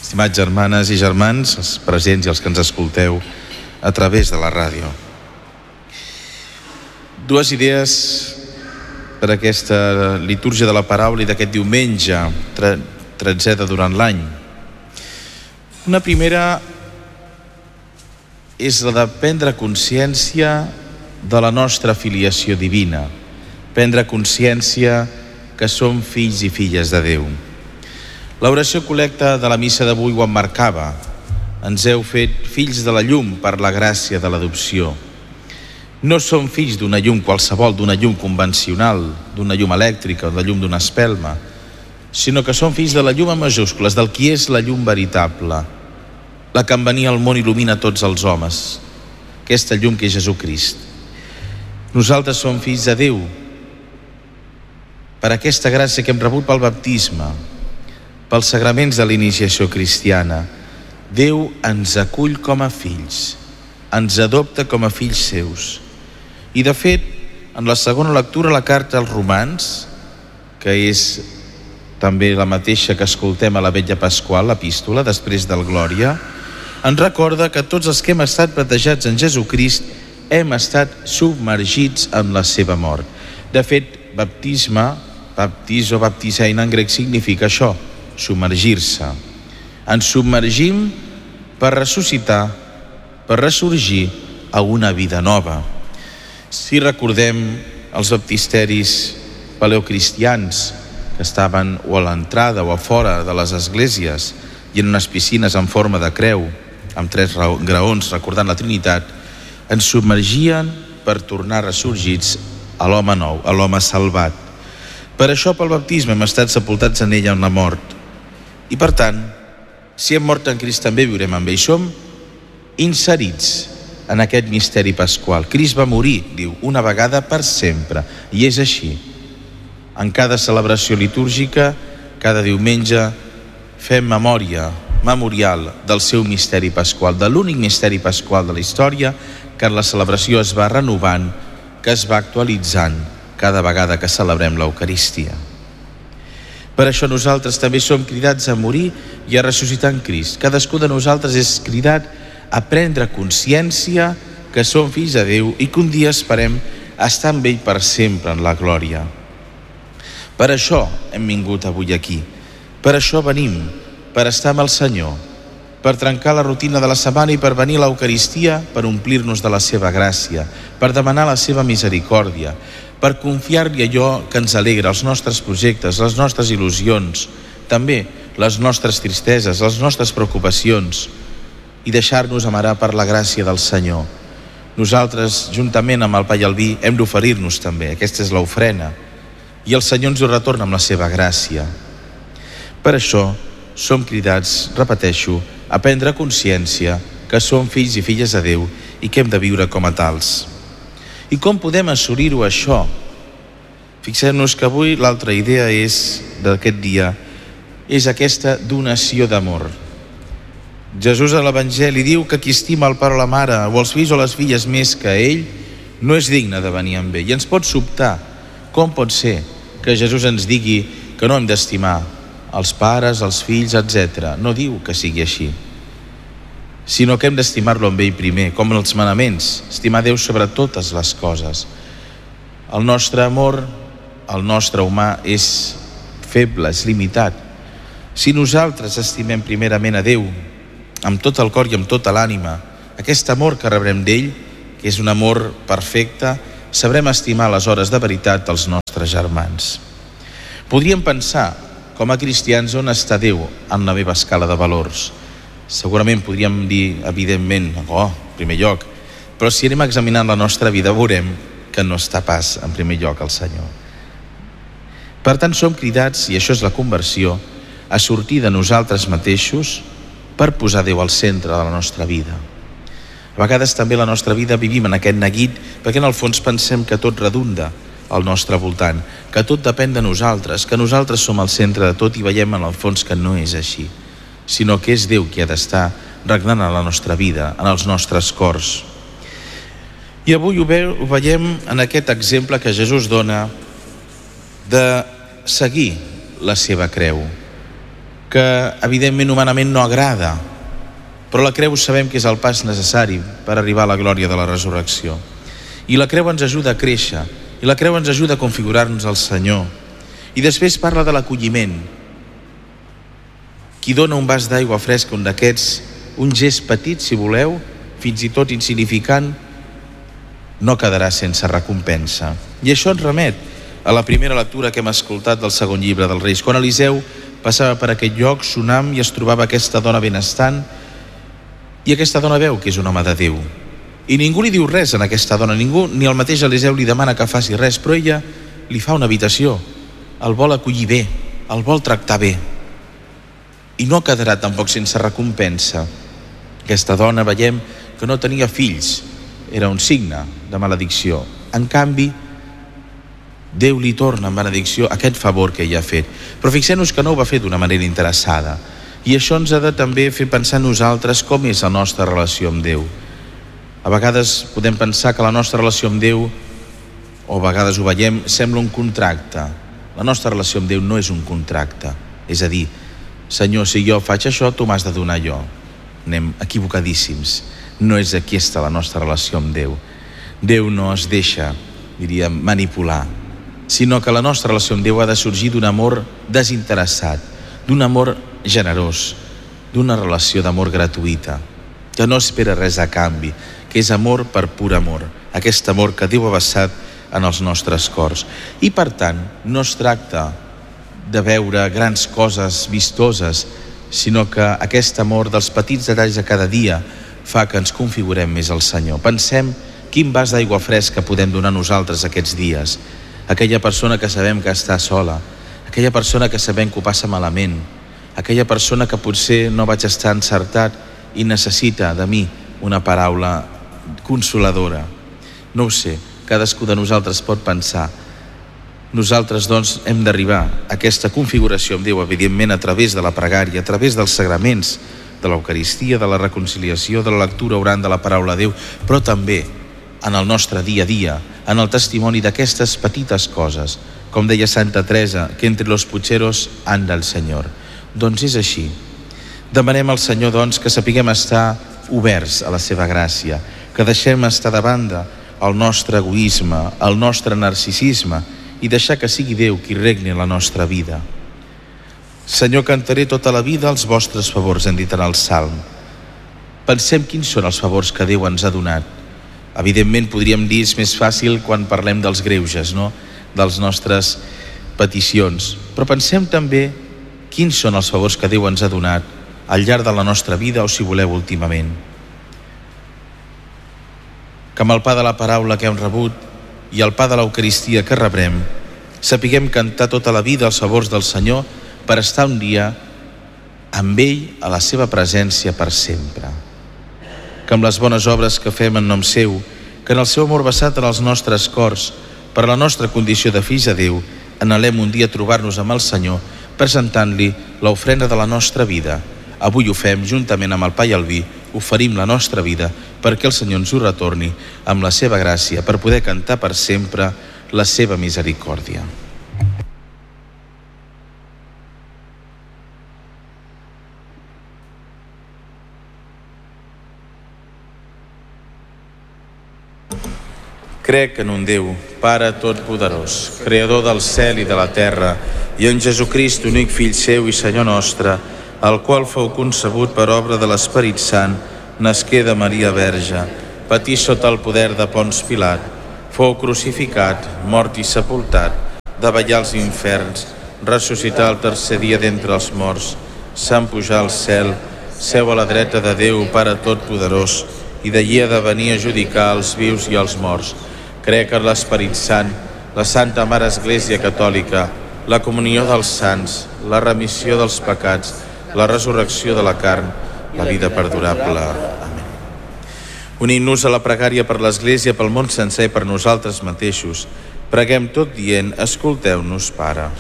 estimats germanes i germans, els presents i els que ens escolteu a través de la ràdio. Dues idees per aquesta litúrgia de la paraula i d'aquest diumenge, 13è durant l'any. Una primera és la de prendre consciència de la nostra filiació divina, prendre consciència que som fills i filles de Déu. L'oració col·lecta de la missa d'avui ho emmarcava. Ens heu fet fills de la llum per la gràcia de l'adopció. No som fills d'una llum qualsevol, d'una llum convencional, d'una llum elèctrica o de llum d'una espelma, sinó que som fills de la llum en majúscules, del qui és la llum veritable, la que en venir al món il·lumina tots els homes, aquesta llum que és Jesucrist. Nosaltres som fills de Déu per aquesta gràcia que hem rebut pel baptisme, pels sagraments de l'iniciació cristiana. Déu ens acull com a fills, ens adopta com a fills seus. I de fet, en la segona lectura, la carta als Romans, que és també la mateixa que escoltem a la Vetlla Pasqual, l'epístola, després del Glòria, ens recorda que tots els que hem estat batejats en Jesucrist hem estat submergits en la seva mort. De fet, baptisme, baptizo, baptisein en grec significa això, submergir-se. Ens submergim per ressuscitar, per ressorgir a una vida nova. Si recordem els baptisteris paleocristians que estaven o a l'entrada o a fora de les esglésies i en unes piscines en forma de creu, amb 3 graons recordant la Trinitat, ens submergien per tornar ressorgits a l'home nou, a l'home salvat. Per això pel baptisme hem estat sepultats en ella en la mort. I per tant, si hem mort en Crist també viurem amb ell. Som inserits en aquest misteri pasqual. Crist va morir, diu, una vegada per sempre. I és així. En cada celebració litúrgica, cada diumenge, fem memòria, memorial del seu misteri pasqual, de l'únic misteri pasqual de la història que en la celebració es va renovant, que es va actualitzant cada vegada que celebrem l'Eucaristia. Per això nosaltres també som cridats a morir i a ressuscitar en Crist. Cadascú de nosaltres és cridat a prendre consciència que som fills de Déu i que un dia esperem estar amb ell per sempre en la glòria. Per això hem vingut avui aquí. Per això venim, per estar amb el Senyor, per trencar la rutina de la setmana i per venir a l'Eucaristia per omplir-nos de la seva gràcia, per demanar la seva misericòrdia, per confiar-li allò que ens alegra, els nostres projectes, les nostres il·lusions, també les nostres tristeses, les nostres preocupacions, i deixar-nos amarar per la gràcia del Senyor. Nosaltres, juntament amb el pa i el vi, hem d'oferir-nos també. Aquesta és l'ofrena. I el Senyor ens ho retorna amb la seva gràcia. Per això som cridats, repeteixo, a prendre consciència que som fills i filles de Déu i que hem de viure com a tals. I com podem assolir-ho això? Fixem-nos que avui l'altra idea d'aquest dia és aquesta donació d'amor. Jesús a l'Evangeli diu que qui estima el pare o la mare o els fills o les filles més que ell no és digne de venir amb ell. I ens pot sobtar. Com pot ser que Jesús ens digui que no hem d'estimar els pares, els fills, etc. No diu que sigui així, sinó que hem d'estimar-lo amb ell primer, com en els manaments, estimar Déu sobre totes les coses. El nostre amor, el nostre humà és feble, és limitat. Si nosaltres estimem primerament a Déu, amb tot el cor i amb tota l'ànima, aquest amor que rebrem d'ell, que és un amor perfecte, sabrem estimar aleshores de veritat els nostres germans. Podríem pensar, com a cristians, on està Déu en la meva escala de valors? Segurament podríem dir, evidentment, en primer lloc, però si anem examinant la nostra vida veurem que no està pas en primer lloc el Senyor. Per tant, som cridats, i això és la conversió, a sortir de nosaltres mateixos per posar Déu al centre de la nostra vida. A vegades també la nostra vida vivim en aquest neguit perquè en el fons pensem que tot redunda al nostre voltant, que tot depèn de nosaltres, que nosaltres som el centre de tot i veiem en el fons que no és així, sinó que és Déu qui ha d'estar regnant a la nostra vida, en els nostres cors. I avui ho veiem en aquest exemple que Jesús dona de seguir la seva creu. que evidentment humanament no agrada, però la creu sabem que és el pas necessari per arribar a la glòria de la resurrecció. I la creu ens ajuda a créixer, i la creu ens ajuda a configurar-nos al Senyor. I després parla de l'acolliment. Qui dona un vas d'aigua fresca, un d'aquests, un gest petit, si voleu, fins i tot insignificant, no quedarà sense recompensa. I això ens remet a la primera lectura que hem escoltat del segon llibre dels Reis, quan Eliseu passava per aquest lloc, Sunam, i es trobava aquesta dona benestant, i aquesta dona veu que és un home de Déu. I ningú li diu res a aquesta dona, ningú, ni el mateix Eliseu li demana que faci res, però ella li fa una habitació, el vol acollir bé, el vol tractar bé. I no quedarà tampoc sense recompensa. Aquesta dona veiem que no tenia fills, era un signe de maledicció. En canvi, Déu li torna en benedicció aquest favor que ella ha fet. Però fixem-nos que no ho va fer d'una manera interessada. I això ens ha de també fer pensar nosaltres com és la nostra relació amb Déu. A vegades podem pensar que la nostra relació amb Déu, o a vegades ho veiem, sembla un contracte. La nostra relació amb Déu no és un contracte. És a dir, Senyor, si jo faig això, tu m'has de donar allò. Anem equivocadíssims. No és aquesta la nostra relació amb Déu. Déu no es deixa, diríem, manipular, sinó que la nostra relació amb Déu ha de sorgir d'un amor desinteressat, d'un amor generós, d'una relació d'amor gratuïta, que no espera res a canvi, que és amor per pur amor, aquest amor que Déu ha vessat en els nostres cors. I per tant, no es tracta de veure grans coses vistoses, sinó que aquest amor dels petits detalls de cada dia fa que ens configurem més al Senyor. Pensem quin vas d'aigua fresca podem donar nosaltres aquests dies. Aquella persona que sabem que està sola, aquella persona que sabem que ho passa malament, aquella persona que potser no vaig estar encertat i necessita de mi una paraula consoladora. No ho sé, cadascú de nosaltres pot pensar. Nosaltres, doncs, hem d'arribar a aquesta configuració amb Déu, evidentment, a través de la pregària, a través dels sagraments, de l'Eucaristia, de la reconciliació, de la lectura orant de la paraula de Déu, però també en el nostre dia a dia, en el testimoni d'aquestes petites coses. Com deia Santa Teresa, que entre los pucheros anda el Senyor. Doncs és així. Demanem al Senyor, doncs, que sapiguem estar oberts a la seva gràcia, que deixem estar de banda el nostre egoisme, el nostre narcisisme, i deixar que sigui Déu qui regni la nostra vida. Senyor, cantaré tota la vida els vostres favors, hem dit en el Salm. Pensem quins són els favors que Déu ens ha donat. Evidentment, podríem dir, és més fàcil quan parlem dels greuges, no? Dels nostres peticions. Però pensem també quins són els favors que Déu ens ha donat al llarg de la nostra vida, o si voleu, últimament. Que amb el pa de la paraula que hem rebut i el pa de l'Eucaristia que rebrem, sapiguem cantar tota la vida els favors del Senyor per estar un dia amb ell a la seva presència per sempre. Que amb les bones obres que fem en nom seu, que en el seu amor vessat en els nostres cors, per la nostra condició de fills de Déu, anhelem un dia a trobar-nos amb el Senyor, presentant-li l'ofrena de la nostra vida. Avui ho fem juntament amb el pa i el vi, oferim la nostra vida perquè el Senyor ens ho retorni amb la seva gràcia per poder cantar per sempre la seva misericòrdia. Crec en un Déu, Pare Totpoderós, Creador del cel i de la terra, i en Jesucrist, únic Fill seu i Senyor nostre, el qual fou concebut per obra de l'Esperit Sant, nasqué de Maria Verge, patí sota el poder de Ponç Pilat, fou crucificat, mort i sepultat, davallar als inferns, ressuscitar el tercer dia d'entre els morts, se'n pujar al cel, seu a la dreta de Déu, Pare Totpoderós, i d'allí ha de venir a judicar els vius i els morts. Crec en l'Esperit Sant, la Santa Mare Església Catòlica, la comunió dels sants, la remissió dels pecats, la resurrecció de la carn, la vida perdurable. Amén. Unim-nos a la pregària per l'Església, pel món sencer i per nosaltres mateixos. Preguem tot dient, escolteu-nos, Pare.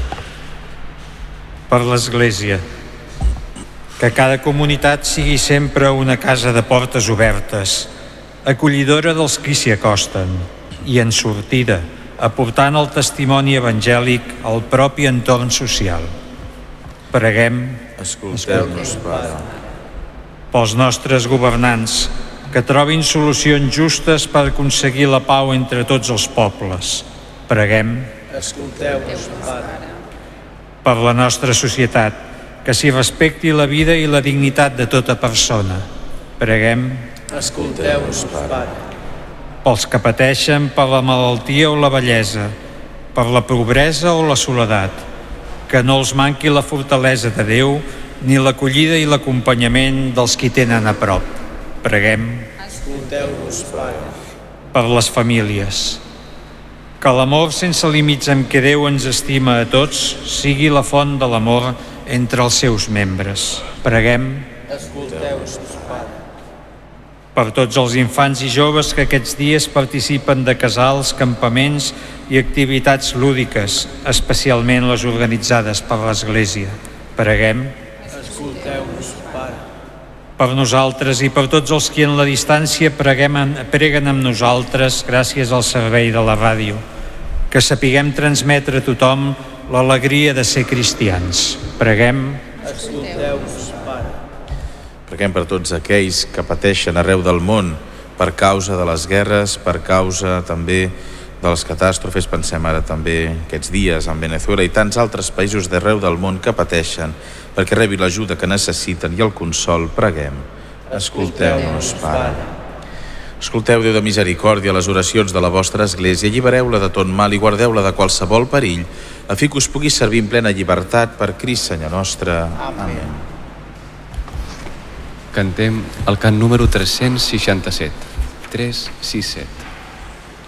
Per l'Església, que cada comunitat sigui sempre una casa de portes obertes, acollidora dels qui s'hi acosten, i en sortida, aportant el testimoni evangèlic al propi entorn social. Preguem. Escolteu-nos, Pare. Pels nostres governants, que trobin solucions justes per aconseguir la pau entre tots els pobles. Preguem. Escolteu-nos, Pare. Per la nostra societat, que s'hi respecti la vida i la dignitat de tota persona. Preguem. Escolteu-nos, Pare. Pels que pateixen per la malaltia o la vellesa, per la pobresa o la soledat, que no els manqui la fortalesa de Déu ni l'acollida i l'acompanyament dels qui tenen a prop. Preguem. Escolteu-nos, Pare. Per les famílies, que l'amor sense límits amb què Déu ens estima a tots sigui la font de l'amor entre els seus membres. Preguem. Escolteu-nos, Pare. Per tots els infants i joves que aquests dies participen de casals, campaments i activitats lúdiques, especialment les organitzades per l'Església. Preguem. Escolteu-nos, Pare. Per nosaltres i per tots els qui en la distància preguen amb nosaltres gràcies al servei de la ràdio, que sapiguem transmetre a tothom l'alegria de ser cristians. Preguem. Escolteu-nos, Pare. Preguem per tots aquells que pateixen arreu del món per causa de les guerres, per causa també de les catàstrofes. Pensem ara també aquests dies en Venezuela i tants altres països d'arreu del món que pateixen perquè rebi l'ajuda que necessiten i el consol. Preguem. Escolteu-nos, Pare. Escolteu, Déu de misericòrdia, les oracions de la vostra Església, allibereu-la de tot mal i guardeu-la de qualsevol perill, a fi que us pugui servir en plena llibertat per Crist, Senyor nostre. Amén. Cantem el cant número 367. 367.